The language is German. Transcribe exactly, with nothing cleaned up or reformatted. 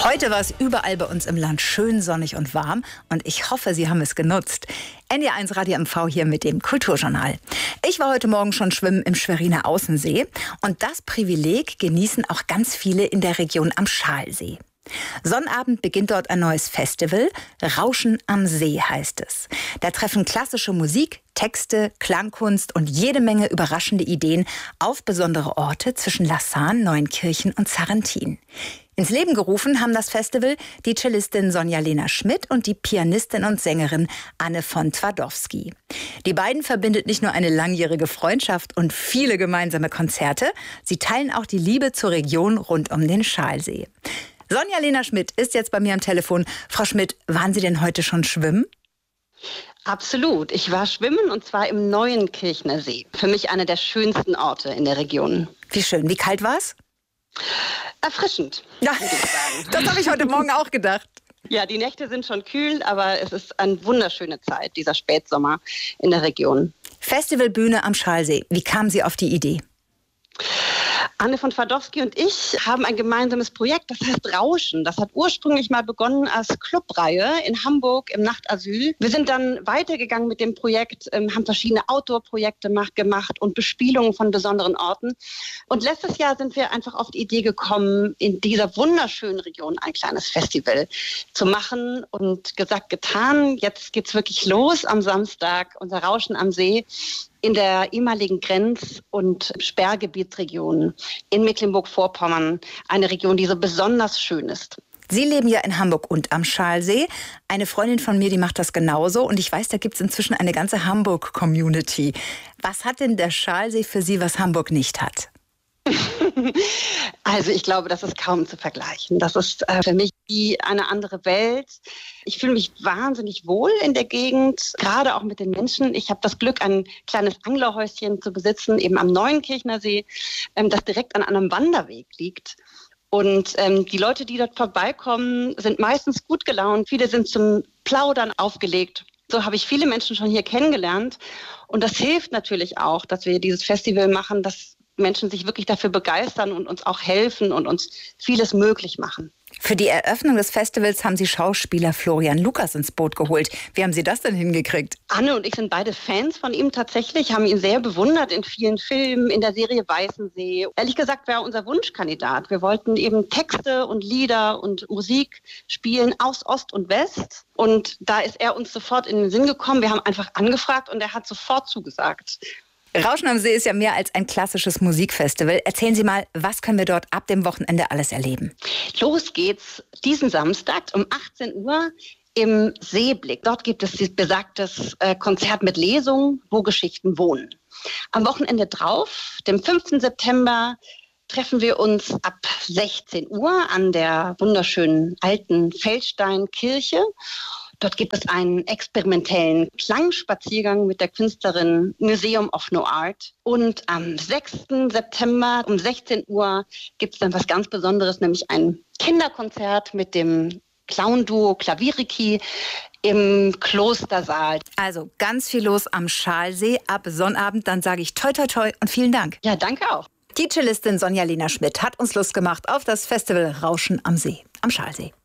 Heute war es überall bei uns im Land schön sonnig und warm und ich hoffe, Sie haben es genutzt. N D R eins Radio M V hier mit dem Kulturjournal. Ich war heute Morgen schon schwimmen im Schweriner Außensee und das Privileg genießen auch ganz viele in der Region am Schalsee. Sonnabend beginnt dort ein neues Festival. Rauschen am See heißt es. Da treffen klassische Musik, Texte, Klangkunst und jede Menge überraschende Ideen auf besondere Orte zwischen Lassan, Neuenkirchen und Sarrentin. Ins Leben gerufen haben das Festival die Cellistin Sonja-Lena Schmidt und die Pianistin und Sängerin Anne von Twardowski. Die beiden verbindet nicht nur eine langjährige Freundschaft und viele gemeinsame Konzerte, sie teilen auch die Liebe zur Region rund um den Schalsee. Sonja-Lena Schmidt ist jetzt bei mir am Telefon. Frau Schmidt, waren Sie denn heute schon schwimmen? Absolut. Ich war schwimmen und zwar im Neuenkirchner See. Für mich einer der schönsten Orte in der Region. Wie schön. Wie kalt war es? Erfrischend, Ja, würde ich sagen. Das habe ich heute Morgen auch gedacht. Ja, die Nächte sind schon kühl, aber es ist eine wunderschöne Zeit, dieser Spätsommer in der Region. Festivalbühne am Schalsee. Wie kamen Sie auf die Idee? Anne von Twardowski und ich haben ein gemeinsames Projekt, das heißt Rauschen. Das hat ursprünglich mal begonnen als Clubreihe in Hamburg im Nachtasyl. Wir sind dann weitergegangen mit dem Projekt, haben verschiedene Outdoor-Projekte gemacht und Bespielungen von besonderen Orten. Und letztes Jahr sind wir einfach auf die Idee gekommen, in dieser wunderschönen Region ein kleines Festival zu machen und gesagt, getan. Jetzt geht's wirklich los am Samstag, unser Rauschen am See in der ehemaligen Grenz- und Sperrgebietsregion in Mecklenburg-Vorpommern, eine Region, die so besonders schön ist. Sie leben ja in Hamburg und am Schalsee. Eine Freundin von mir, die macht das genauso. Und ich weiß, da gibt es inzwischen eine ganze Hamburg-Community. Was hat denn der Schalsee für Sie, was Hamburg nicht hat? Also ich glaube, das ist kaum zu vergleichen. Das ist äh, für mich wie eine andere Welt. Ich fühle mich wahnsinnig wohl in der Gegend, gerade auch mit den Menschen. Ich habe das Glück, ein kleines Anglerhäuschen zu besitzen, eben am Neuenkirchner See, ähm, das direkt an einem Wanderweg liegt. Und ähm, die Leute, die dort vorbeikommen, sind meistens gut gelaunt. Viele sind zum Plaudern aufgelegt. So habe ich viele Menschen schon hier kennengelernt. Und das hilft natürlich auch, dass wir dieses Festival machen, dass Menschen sich wirklich dafür begeistern und uns auch helfen und uns vieles möglich machen. Für die Eröffnung des Festivals haben Sie Schauspieler Florian Lukas ins Boot geholt. Wie haben Sie das denn hingekriegt? Anne und ich sind beide Fans von ihm tatsächlich, haben ihn sehr bewundert in vielen Filmen, in der Serie Weißensee. Ehrlich gesagt war er unser Wunschkandidat. Wir wollten eben Texte und Lieder und Musik spielen aus Ost und West. Und da ist er uns sofort in den Sinn gekommen. Wir haben einfach angefragt und er hat sofort zugesagt. Rauschen am See ist ja mehr als ein klassisches Musikfestival. Erzählen Sie mal, was können wir dort ab dem Wochenende alles erleben? Los geht's diesen Samstag um achtzehn Uhr im Seeblick. Dort gibt es besagtes äh, Konzert mit Lesung, wo Geschichten wohnen. Am Wochenende drauf, dem fünften September, treffen wir uns ab sechzehn Uhr an der wunderschönen alten Feldsteinkirche. Dort gibt es einen experimentellen Klangspaziergang mit der Künstlerin Museum of No Art. Und am sechsten September um sechzehn Uhr gibt es dann was ganz Besonderes, nämlich ein Kinderkonzert mit dem Clown-Duo Klaviriki im Klostersaal. Also ganz viel los am Schalsee ab Sonnabend. Dann sage ich toi toi toi und vielen Dank. Ja, danke auch. Die Cellistin Sonja-Lena Schmidt hat uns Lust gemacht auf das Festival Rauschen am See, am Schalsee.